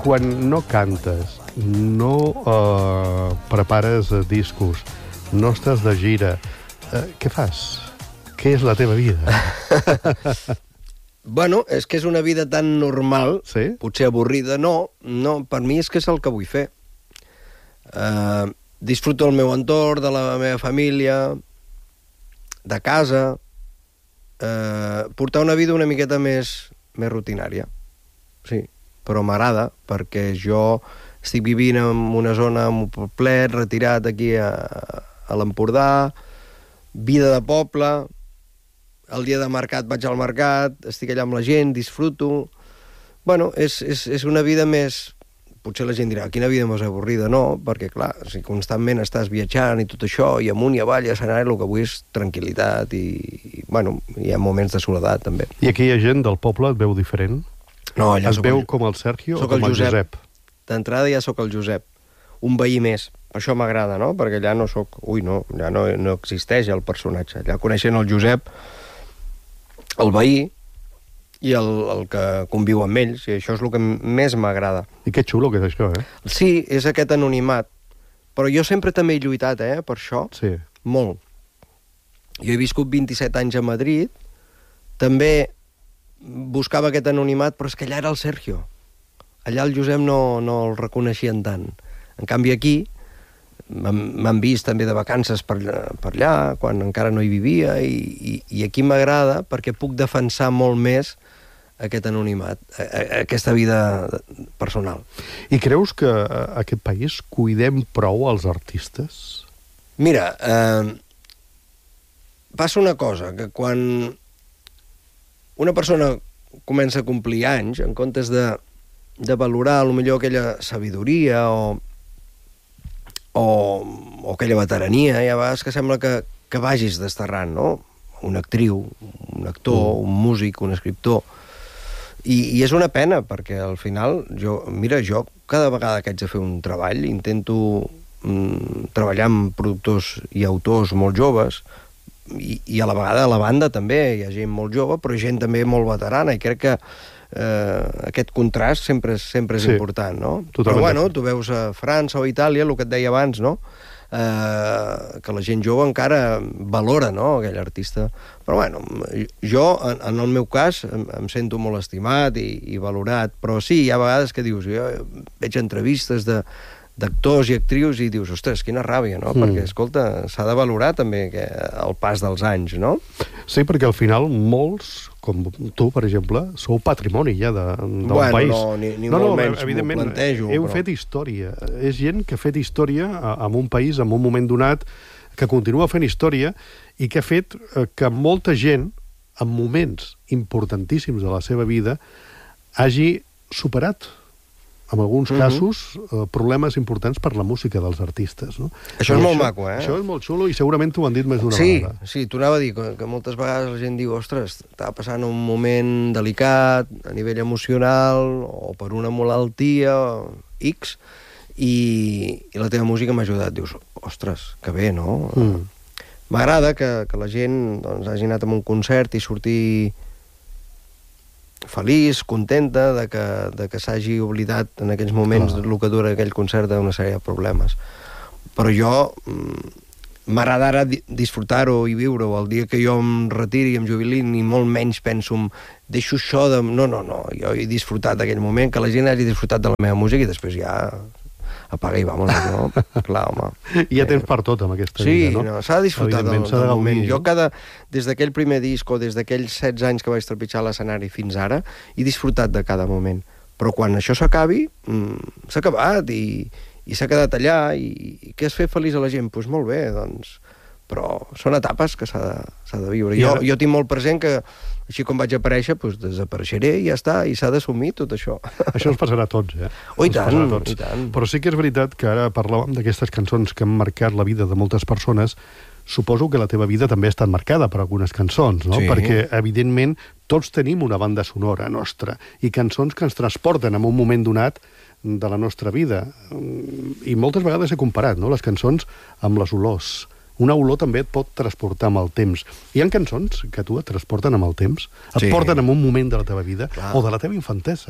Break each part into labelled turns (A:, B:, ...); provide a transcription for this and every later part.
A: quan no cantes, no prepares discos, no estàs de gira, què fas? Què és la teva vida?
B: Bueno, és que és una vida tan normal,
A: Sí?
B: potser avorrida, no, per mi és que és el que vull fer. Disfruto el meu entorn, de la meva família, de casa, portar una vida una miqueta més rutinària, sí, però m'agrada, perquè jo estic vivint en una zona, en un poblet, retirat aquí a l'Empordà, vida de poble, el dia de mercat vaig al mercat, estic allà amb la gent, disfruto. Bueno, és una vida més... Potser la gent dirà, quina vida més avorrida, no? Perquè, clar, si constantment estàs viatjant i tot això, i amunt i avall, i escenari, el que vull és tranquil·litat i bueno, hi ha moments de soledat, també.
A: I aquí hi ha gent del poble, et veu diferent?
B: No, allà
A: es veu com el Sergio o com el Josep?
B: D'entrada ja sóc el Josep, un veí més. Per això m'agrada, no? Perquè allà no sóc... allà no existeix el personatge. Allà coneixent el Josep, el veí, i el que conviu amb ells, i això és el que més m'agrada.
A: I que xulo que és això, eh?
B: Sí, és aquest anonimat. Però jo sempre també he lluitat, per això.
A: Sí.
B: Molt. Jo he viscut 27 anys a Madrid, també buscava aquest anonimat, però és que allà era el Sergio. Allà el Josep no el reconeixien tant. En canvi aquí m'han vist també de vacances per allà, quan encara no hi vivia, i aquí m'agrada perquè puc defensar molt més aquest anonimat, aquesta vida personal.
A: I creus que a aquest país cuidem prou els artistes?
B: Mira, passa una cosa, que quan una persona comença a complir anys, en comptes de valorar potser aquella sabidoria o aquella veterania, hi ha vegades que sembla que vagis desterrant, no? Una actriu, un actor, un músic, un escriptor. I és una pena, perquè al final, jo cada vegada que haig de fer un treball intento treballar amb productors i autors molt joves, i a la vegada a la banda també hi ha gent molt jove, però gent també molt veterana, i crec que aquest contrast sempre és important, no? Però bueno, tu veus a França o Itàlia, el que et deia abans, no? Que la gent jove encara valora, no?, aquell artista. Però bueno, jo, en el meu cas, em sento molt estimat i valorat, però sí, hi ha vegades que dius, jo veig entrevistes d'actors i actrius i dius, ostres, quina ràbia, no? Perquè, escolta, s'ha de valorar també el pas dels anys, no?
A: Sí, perquè al final molts, com tu, per exemple, sou patrimoni ja del país.
B: Bueno, ni molt menys m'ho plantejo.
A: Heu fet història. És gent que ha fet història en un país, en un moment donat, que continua fent història i que ha fet que molta gent, en moments importantíssims de la seva vida, hagi superat, en alguns casos, problemes importants per la música dels artistes, no?
B: Això és molt maco, eh?
A: Això és molt xulo i segurament t'ho han dit més d'una vegada.
B: Sí, t'ho anava a dir, que moltes vegades la gent diu, ostres, estava passant un moment delicat a nivell emocional o per una malaltia X i la teva música m'ha ajudat. Dius, ostres, que bé, no? M'agrada que la gent hagi anat a un concert i sortir feliç, contenta de que s'hagi oblidat en aquells moments el que dura aquell concert d'una sèrie de problemes. Però jo m'agradarà disfrutar-ho i viure-ho. El dia que jo em retiri i em jubili, ni molt menys penso deixo això de... No, jo he disfrutat d'aquell moment, que la gent hagi disfrutat de la meva música i després ja apaga i vamos, no? Clar, home.
A: Hi ha temps per tot, amb aquesta vida, no?
B: Sí, s'ha de disfrutar del moment. Jo des d'aquell primer disc o des d'aquells 16 anys que vaig trepitjar l'escenari fins ara, he disfrutat de cada moment. Però quan això s'acabi, s'ha acabat i s'ha quedat allà i què has fet feliç a la gent? Doncs molt bé, doncs... Però són etapes que s'ha de viure. Jo tinc molt present que així com vaig aparèixer, doncs desapareixeré i ja està, i s'ha d'assumir tot això.
A: Això ens passarà a tots, eh?
B: Oh, i tant.
A: Però sí que és veritat que ara parlàvem d'aquestes cançons que han marcat la vida de moltes persones. Suposo que la teva vida també ha estat marcada per algunes cançons, no?
B: Sí.
A: Perquè, evidentment, tots tenim una banda sonora nostra i cançons que ens transporten en un moment donat de la nostra vida. I moltes vegades he comparat, no?, les cançons amb les olors. Una olor també et pot transportar amb el temps. Hi ha cançons que a tu et transporten amb el temps, et porten en un moment de la teva vida o de la teva infantesa.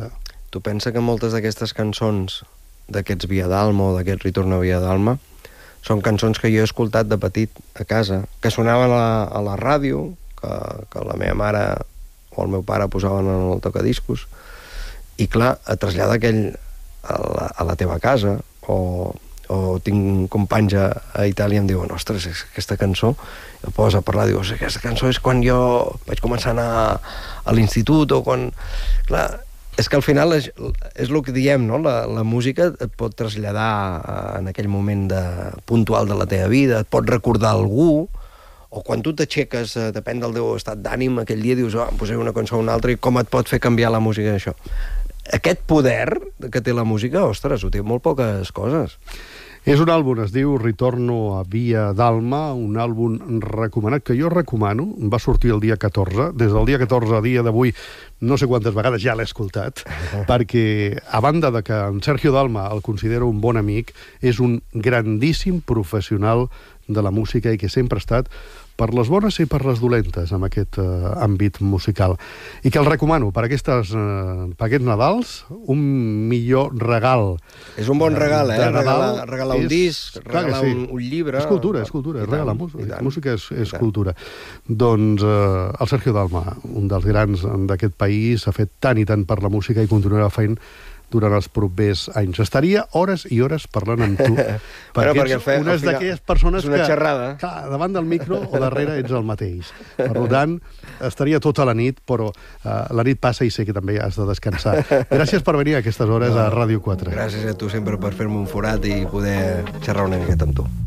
B: tu pensa que moltes d'aquestes cançons d'aquests Via d'Alma o d'aquest Ritorno a Via d'Alma són cançons que jo he escoltat de petit a casa, que sonaven a la ràdio, que la meva mare o el meu pare posaven en el tocadiscos, i clar, et trasllada aquell a la teva casa, o tinc companys a Itàlia i em diuen, ostres, aquesta cançó, el posa a parlar, dius, aquesta cançó és quan jo vaig començar a anar a l'institut, o quan... Clar, és que al final és el que diem, no? La música et pot traslladar en aquell moment puntual de la teva vida, et pot recordar algú, o quan tu t'aixeques, depèn del teu estat d'ànim, aquell dia dius, em posaré una cançó o una altra, i com et pot fer canviar la música, això. Aquest poder que té la música, ostres, ho té molt poques coses.
A: És un àlbum, es diu Ritorno a Via d'Alma, un àlbum recomanat, que jo recomano, va sortir el dia 14, des del dia 14 a dia d'avui, no sé quantes vegades ja l'he escoltat, perquè, a banda de que en Sergio Dalma el considero un bon amic, és un grandíssim professional de la música i que sempre ha estat per les bones i per les dolentes en aquest àmbit musical. I que el recomano per aquests Nadals, un millor regal.
B: És un bon regal,
A: Nadal,
B: regalar un disc, regalar un llibre...
A: És cultura, regalar música. Música és cultura. Doncs el Sergio Dalma, un dels grans d'aquest país, ha fet tant i tant per la música i continuarà fent durant els propers anys. Estaria hores i hores parlant amb tu, perquè ets una d'aquelles persones que, clar, davant del micro o darrere ets el mateix. Per tant, estaria tota la nit, però la nit passa i sé que també has de descansar. Gràcies per venir a aquestes hores a Ràdio 4.
B: Gràcies a tu sempre per fer-me un forat i poder xerrar una miqueta amb tu.